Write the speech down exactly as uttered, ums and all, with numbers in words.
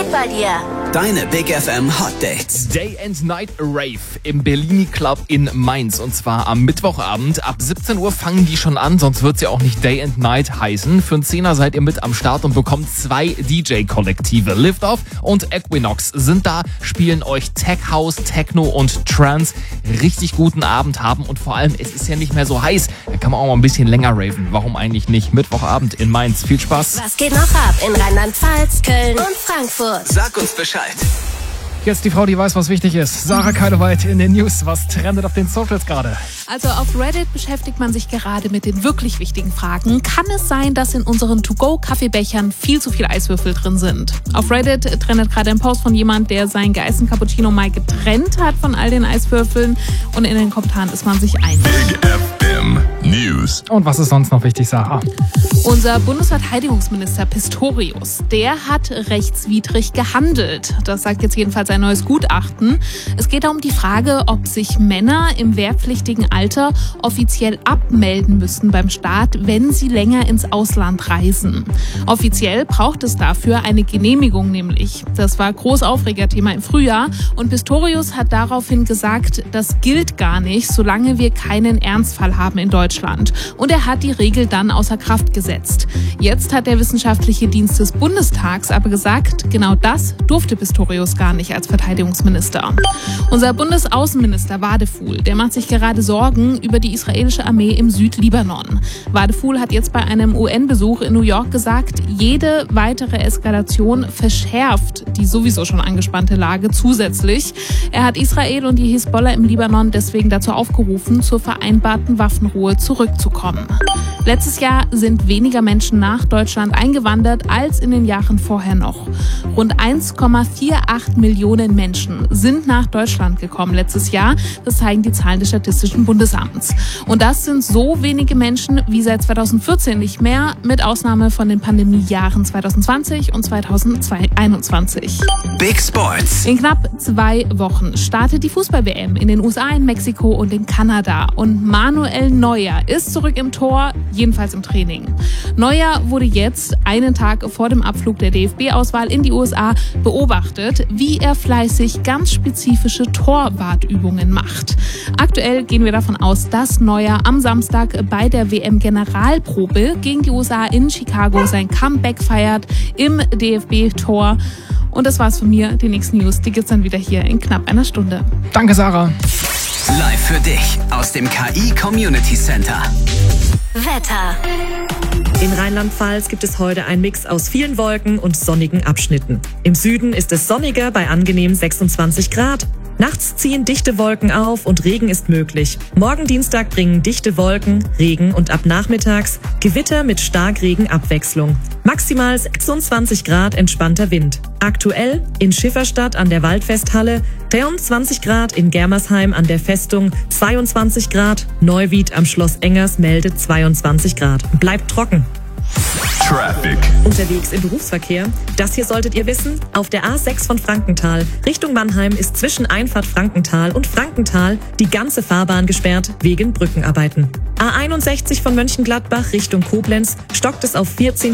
geht bei dir? Deine Big F M Hot Dates. Day and Night Rave im Bellini Club in Mainz. Und zwar am Mittwochabend. Ab siebzehn Uhr fangen die schon an, sonst wird sie auch nicht Day and Night heißen. Für einen Zehner seid ihr mit am Start und bekommt zwei D J-Kollektive. Liftoff und Equinox sind da, spielen euch Tech House, Techno und Trance. Richtig guten Abend haben und vor allem, es ist ja nicht mehr so heiß. Da kann man auch mal ein bisschen länger raven. Warum eigentlich nicht? Mittwochabend in Mainz. Viel Spaß. Was geht noch ab in Rheinland-Pfalz, Köln und Frankfurt? Sag uns Bescheid. Jetzt die Frau, die weiß, was wichtig ist. Sarah Keiloweit in den News. Was trendet auf den Socials gerade? Also auf Reddit beschäftigt man sich gerade mit den wirklich wichtigen Fragen. Kann es sein, dass in unseren To-Go-Kaffeebechern viel zu viele Eiswürfel drin sind? Auf Reddit trendet gerade ein Post von jemand, der seinen geeisten Cappuccino mal getrennt hat von all den Eiswürfeln. Und in den Kommentaren ist man sich einig. Big F M News. Und was ist sonst noch wichtig, Sarah? Unser Bundesverteidigungsminister Pistorius, der hat rechtswidrig gehandelt. Das sagt jetzt jedenfalls ein neues Gutachten. Es geht da um die Frage, ob sich Männer im wehrpflichtigen Alter offiziell abmelden müssen beim Staat, wenn sie länger ins Ausland reisen. Offiziell braucht es dafür eine Genehmigung nämlich. Das war Großaufregerthema im Frühjahr und Pistorius hat daraufhin gesagt, das gilt gar nicht, solange wir keinen Ernstfall haben in Deutschland. Und er hat die Regel dann außer Kraft gesetzt. Jetzt hat der Wissenschaftliche Dienst des Bundestags aber gesagt, genau das durfte Pistorius gar nicht als Verteidigungsminister. Unser Bundesaußenminister Wadephul, der macht sich gerade Sorgen über die israelische Armee im Südlibanon. Wadephul hat jetzt bei einem U N-Besuch in New York gesagt, jede weitere Eskalation verschärft die sowieso schon angespannte Lage zusätzlich. Er hat Israel und die Hisbollah im Libanon deswegen dazu aufgerufen, zur vereinbarten Waffenruhe zurückzukommen. Letztes Jahr sind weniger Menschen nach Deutschland eingewandert als in den Jahren vorher noch. Rund eins Komma achtundvierzig Millionen Menschen sind nach Deutschland gekommen letztes Jahr. Das zeigen die Zahlen des Statistischen Bundesamts. Und das sind so wenige Menschen wie seit zweitausendvierzehn nicht mehr, mit Ausnahme von den Pandemiejahren zweitausendzwanzig und zweitausendeinundzwanzig. Big Sports. In knapp zwei Wochen startet die Fußball-W M in den U S A, in Mexiko und in Kanada. Und Manuel Neuer ist zurück im Tor, jedenfalls im Training. Neuer wurde jetzt einen Tag vor dem Abflug der D F B-Auswahl in die U S A beobachtet, wie er fleißig ganz spezifische Torwartübungen macht. Aktuell gehen wir davon aus, dass Neuer am Samstag bei der W M-Generalprobe gegen die U S A in Chicago sein Comeback feiert im D F B-Tor. Und das war's von mir. Die nächsten News, die gibt's dann wieder hier in knapp einer Stunde. Danke, Sarah. Live für dich aus dem K I Community Center. Wetter. In Rheinland-Pfalz gibt es heute einen Mix aus vielen Wolken und sonnigen Abschnitten. Im Süden ist es sonniger bei angenehmen sechsundzwanzig Grad. Nachts ziehen dichte Wolken auf und Regen ist möglich. Morgen Dienstag bringen dichte Wolken, Regen und ab nachmittags Gewitter mit Starkregenabwechslung. Maximal sechsundzwanzig Grad entspannter Wind. Aktuell in Schifferstadt an der Waldfesthalle, dreiundzwanzig Grad in Germersheim an der Festung, zweiundzwanzig Grad, Neuwied am Schloss Engers meldet zweiundzwanzig Grad. Bleibt trocken. Traffic. Unterwegs im Berufsverkehr. Das hier solltet ihr wissen. Auf der A sechs von Frankenthal Richtung Mannheim ist zwischen Einfahrt Frankenthal und Frankenthal die ganze Fahrbahn gesperrt wegen Brückenarbeiten. A einundsechzig von Mönchengladbach Richtung Koblenz stockt es auf vierzehn